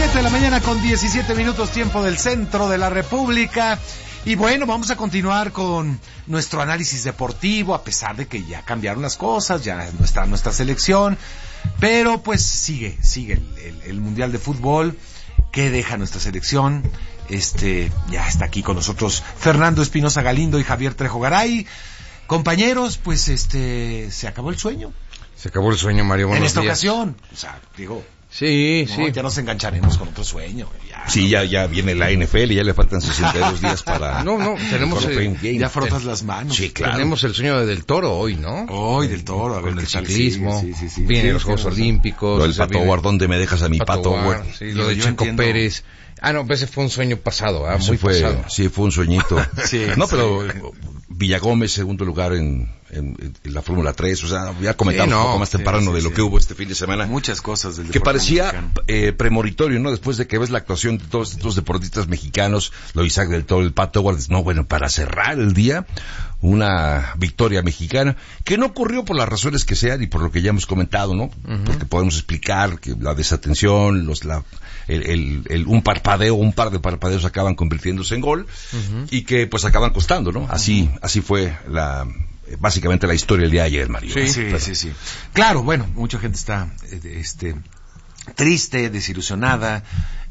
7 de la mañana con 17 minutos, tiempo del centro de la República. Y bueno, vamos a continuar con nuestro análisis deportivo, a pesar de que ya cambiaron las cosas, ya no está nuestra selección, pero pues sigue el Mundial de Fútbol. ¿Qué deja nuestra selección? Ya está aquí con nosotros Fernando Espinosa Galindo y Javier Trejo Garay. Compañeros, pues se acabó el sueño. Se acabó el sueño, Mario. Buenos días. Ocasión, o sea, digo... Sí. Ya nos engancharemos con otro sueño. Ya viene la NFL y ya le faltan 62 días para... No, tenemos... ya frotas las manos. Sí, claro. Tenemos el sueño del Toro hoy, ¿no? Hoy del Toro, a ver, con el ciclismo. Sí. Vienen los Juegos Olímpicos. Lo del Pato Howard, ¿dónde me dejas a mi Pato Howard? Sí, lo de Checo Pérez. No, pues ese fue un sueño pasado, muy pasado. Sí, fue un sueñito. Pero Villagómez, segundo lugar en la Fórmula 3, o sea, ya comentamos un poco más temprano de lo que hubo este fin de semana. Muchas cosas del que parecía premonitorio, ¿no? Después de que ves la actuación de todos estos deportistas mexicanos, lo Isaac del Toro, el Pato Howard, para cerrar el día, una victoria mexicana, que no ocurrió por las razones que sean y por lo que ya hemos comentado, ¿no? Uh-huh. Porque podemos explicar que la desatención, un par de parpadeos acaban convirtiéndose en gol, uh-huh, y que pues acaban costando, ¿no? Así fue básicamente la historia del día de ayer, Mario. Sí. Claro, bueno, mucha gente está triste, desilusionada,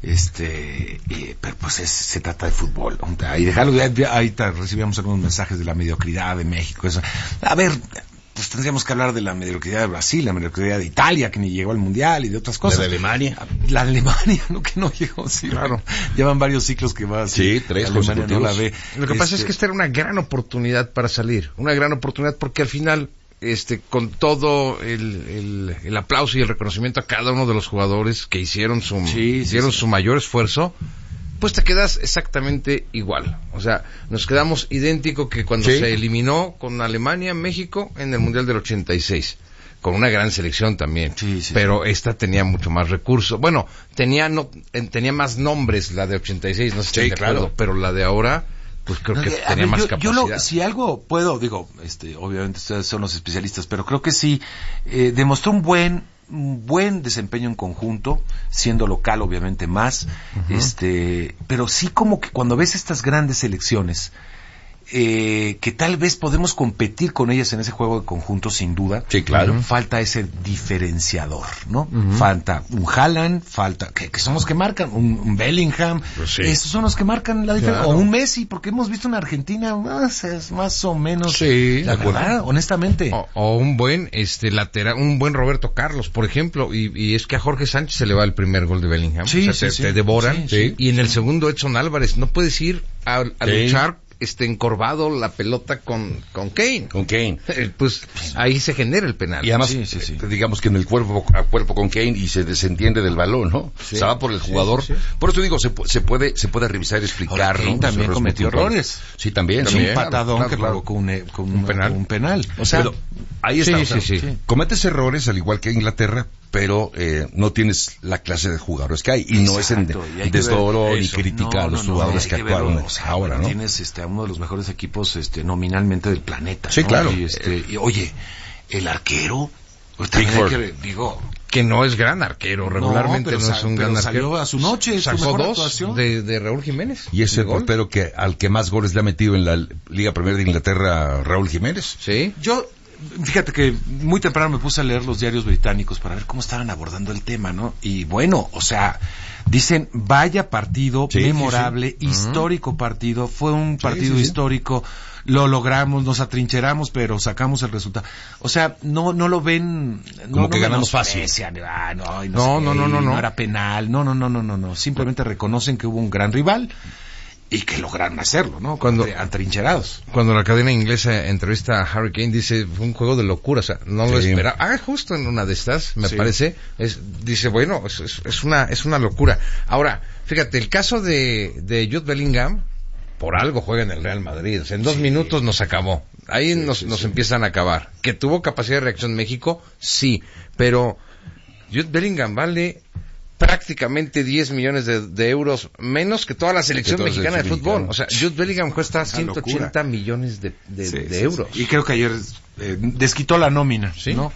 pero pues se trata de fútbol. Y dejarlo, ahí recibíamos algunos mensajes de la mediocridad de México, eso. A ver, pues tendríamos que hablar de la mediocridad de Brasil, la mediocridad de Italia, que ni llegó al Mundial, y de otras cosas. La de Alemania. La de Alemania, ¿no? Que no llegó, sí, claro. Llevan varios ciclos que va así. Sí, 3 Alemania no la ve. Lo que pasa es que esta era una gran oportunidad para salir. Una gran oportunidad porque al final, con todo el aplauso y el reconocimiento a cada uno de los jugadores que hicieron su mayor esfuerzo, pues te quedas exactamente igual. O sea, nos quedamos idéntico que cuando se eliminó con Alemania, México, en el Mundial del 86. Con una gran selección también. Pero esta tenía mucho más recursos. Bueno, tenía más nombres la de 86, no sé si estoy de acuerdo, claro, pero la de ahora, pues creo que tenía más capacidad. Si algo puedo, obviamente ustedes son los especialistas, pero creo que sí, demostró un buen desempeño en conjunto, siendo local obviamente más, uh-huh, pero sí como que cuando ves estas grandes selecciones, que tal vez podemos competir con ellas en ese juego de conjunto sin duda. Sí, claro. Falta ese diferenciador, ¿no? Uh-huh. Falta un Haaland, que son los que marcan, un Bellingham, pues sí, esos son los que marcan la diferencia, claro, o un Messi, porque hemos visto en Argentina más o menos, la verdad, honestamente. O un buen lateral, un buen Roberto Carlos, por ejemplo, y es que a Jorge Sánchez se le va el primer gol de Bellingham, te devoran, y en el segundo Edson Álvarez, no puedes ir a luchar encorvado la pelota con Kane. Con Kane. Pues ahí se genera el penal. Y además, digamos que en el cuerpo a cuerpo con Kane y se desentiende del balón, ¿no? Sí. O sea, va por el jugador. Sí. Por eso digo, se puede revisar y explicar, Kane, ¿no? También cometió errores. Sí, también. Un patadón que provocó un penal. O sea, pero ahí está. Cometes errores al igual que Inglaterra, pero no tienes la clase de jugadores que hay. Y no es en desdoro ni crítica a los jugadores que actuaron ahora, ¿no? Tienes uno de los mejores equipos nominalmente del planeta. Sí, ¿no? Claro. Y oye, el arquero, que no es gran arquero, regularmente no es un gran arquero. Salió a su noche, sacó 2 de Raúl Jiménez. Y es el portero al que más goles le ha metido en la Liga Premier de Inglaterra, Raúl Jiménez. Sí. Fíjate que muy temprano me puse a leer los diarios británicos para ver cómo estaban abordando el tema, ¿no? Y bueno, o sea, dicen, vaya partido memorable, histórico partido, fue un partido histórico, lo logramos, nos atrincheramos, pero sacamos el resultado. O sea, no lo ven... Como que ganamos fácil. No era penal, no. Simplemente reconocen que hubo un gran rival y que lograron hacerlo, ¿no? Atrincherados. Cuando la cadena inglesa entrevista a Harry Kane, dice, fue un juego de locura, o sea, no lo esperaba. Justo en una de estas, me parece, dice, bueno, es una locura. Ahora, fíjate, el caso de Jude Bellingham, por algo juega en el Real Madrid, o sea, en 2 minutos nos acabó. Ahí nos empiezan a acabar. ¿Que tuvo capacidad de reacción México? Sí, pero Jude Bellingham vale prácticamente 10 millones de euros menos que toda la selección mexicana de fútbol. O sea, Jude Bellingham cuesta 180 millones de euros. Y creo que ayer desquitó la nómina, ¿no?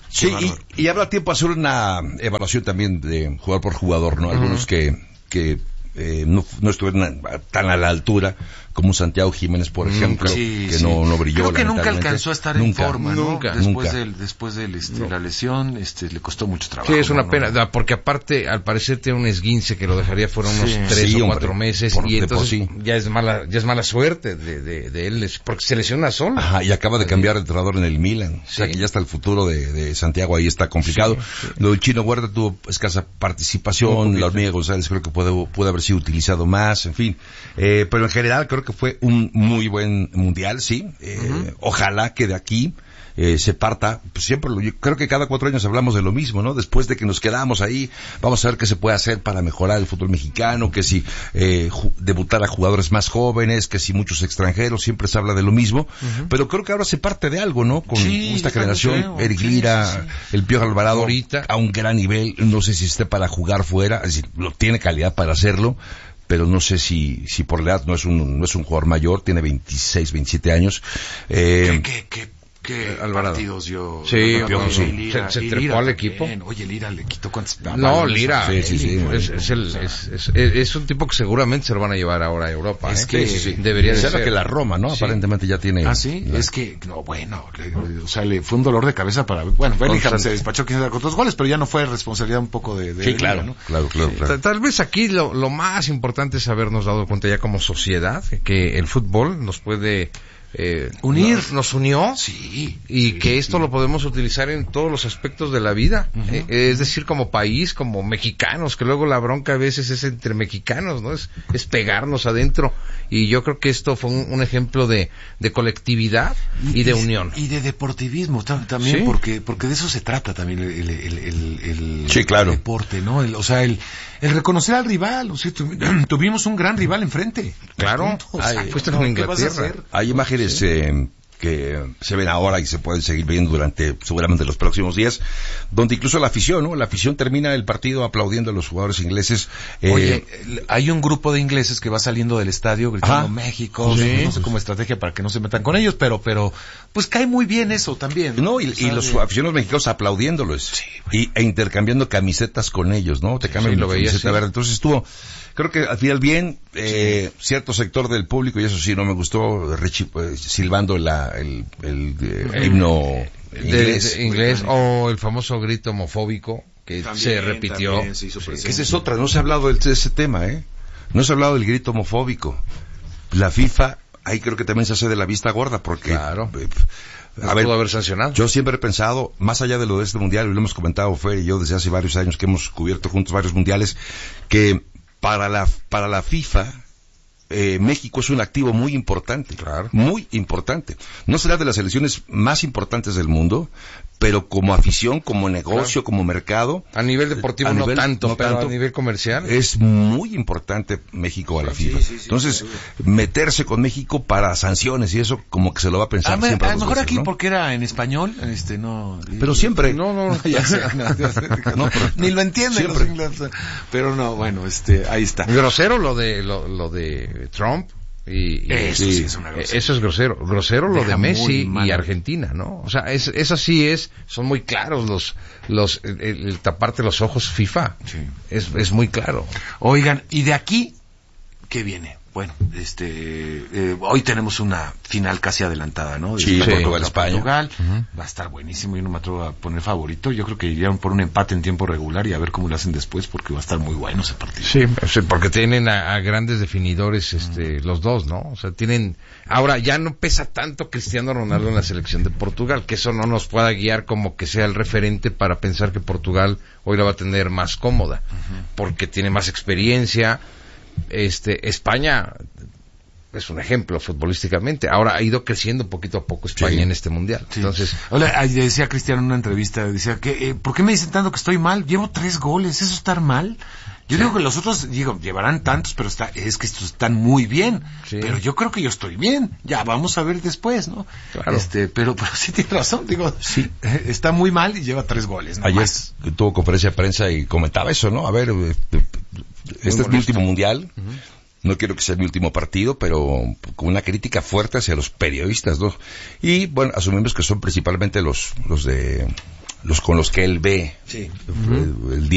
Sí, y habrá tiempo a hacer una evaluación también de jugador por jugador, ¿no? Algunos que no estuvieron tan a la altura como Santiago Jiménez, por ejemplo, que no brilló. Creo que nunca alcanzó a estar en forma, ¿no? Nunca. Después de la lesión, le costó mucho trabajo. Sí, es una pena, porque aparte, al parecer tiene un esguince que lo dejaría fuera unos 3 o 4 meses, y entonces ya es mala suerte de él, porque se lesiona solo. Ajá, y acaba de cambiar de entrenador en el Milan, o sea que ya está el futuro de Santiago, ahí está complicado. Lo del Chino Huerta tuvo escasa participación, la Hormiga González creo que puede haber sido utilizado más, en fin, pero en general creo que fue un muy buen mundial, sí. Ojalá que de aquí se parta, pues siempre, yo creo que cada 4 años hablamos de lo mismo, ¿no? Después de que nos quedamos ahí, vamos a ver qué se puede hacer para mejorar el fútbol mexicano, que si debutar a jugadores más jóvenes, que si muchos extranjeros, siempre se habla de lo mismo, pero creo que ahora se parte de algo, ¿no? Con esta generación, Eric Lira, el Piojo Alvarado, ahorita a un gran nivel, no sé si esté para jugar fuera, es decir, tiene calidad para hacerlo, pero no sé si por la edad no es un jugador mayor, tiene 26, 27 años. ¿Qué partidos yo? Sí, Lira, se trepó al equipo. Oye, Lira le quitó cuántos. No, Lira. Sí. Es un tipo que seguramente se lo van a llevar ahora a Europa. Es que debería de ser que la Roma, ¿no? Sí. Aparentemente ya tiene. Ah, sí. Es que le fue un dolor de cabeza para. Bueno, Bellingham se despachó quizás con 2 goles, pero ya no fue responsabilidad un poco de sí, claro, ¿no? Claro. Tal vez aquí lo más importante es habernos dado cuenta ya como sociedad que el fútbol nos puede unir, nos unió, que esto lo podemos utilizar en todos los aspectos de la vida, es decir, como país, como mexicanos, que luego la bronca a veces es entre mexicanos, ¿no? Es pegarnos adentro, y yo creo que esto fue un ejemplo de colectividad y de unión. Y de deportivismo también, porque de eso se trata también el deporte, ¿no? El reconocer al rival, o sea, tuvimos un gran rival enfrente. Claro, fuiste con Inglaterra. Hay imágenes que se ven ahora y se pueden seguir viendo durante seguramente los próximos días, donde incluso la afición, ¿no? La afición termina el partido aplaudiendo a los jugadores ingleses. Oye, hay un grupo de ingleses que va saliendo del estadio gritando México, no sé cómo estrategia para que no se metan con ellos, pero pues cae muy bien eso también. No, y los aficionados mexicanos aplaudiéndolos e intercambiando camisetas con ellos, ¿no? Te cambian la camiseta verde. Entonces creo que al final bien, cierto sector del público, y eso sí no me gustó, silbando el himno inglés o el famoso grito homofóbico que también, se repitió. Que esa es otra, no se ha hablado de ese tema, no se ha hablado del grito homofóbico. La FIFA, ahí creo que también se hace de la vista gorda, porque pudo haber sancionado. Yo siempre he pensado, más allá de lo de este mundial, y lo hemos comentado Fer y yo desde hace varios años que hemos cubierto juntos varios mundiales, que para la FIFA México es un activo muy importante, muy importante. No será de las selecciones más importantes del mundo, pero como afición, como negocio, como mercado. A nivel deportivo no tanto, pero a nivel comercial. Es muy importante México a la FIFA. Entonces, meterse con México para sanciones y eso, como que se lo va a pensar siempre. A lo mejor aquí, ¿no? Porque era en español, no. Pero siempre. No, ya sé. Ni lo entienden los ingleses. Pero no, bueno, ahí está. Grosero lo de Trump. Eso sí es una grosería. Eso es grosero lo de Messi y Argentina, ¿no? O sea, eso sí son muy claros el taparte los ojos FIFA. Sí. Es muy claro. Oigan, ¿y de aquí qué viene? Bueno, hoy tenemos una final casi adelantada, ¿no? Portugal-España. Portugal. Va a estar buenísimo, yo no me atrevo a poner favorito. Yo creo que irían por un empate en tiempo regular y a ver cómo lo hacen después, porque va a estar muy bueno ese partido. Sí, porque tienen a grandes definidores, los dos, ¿no? O sea, ahora ya no pesa tanto Cristiano Ronaldo en la selección de Portugal, que eso no nos pueda guiar como que sea el referente para pensar que Portugal hoy la va a tener más cómoda, porque tiene más experiencia. España es un ejemplo futbolísticamente. Ahora ha ido creciendo poquito a poco España en este mundial. Sí. Entonces, decía Cristiano en una entrevista, decía que ¿por qué me dicen tanto que estoy mal? Llevo 3 goles, ¿eso estar mal? Yo digo que los otros, llevarán tantos, pero es que estos están muy bien. Sí. Pero yo creo que yo estoy bien. Ya vamos a ver después, ¿no? Claro. Pero sí tiene razón, está muy mal y lleva 3 goles. Ayer tuvo conferencia de prensa y comentaba eso, ¿no? A ver, este es mi último mundial. No quiero que sea mi último partido, pero con una crítica fuerte hacia los periodistas, ¿no? Y bueno, asumimos que son principalmente los de los con los que él ve el día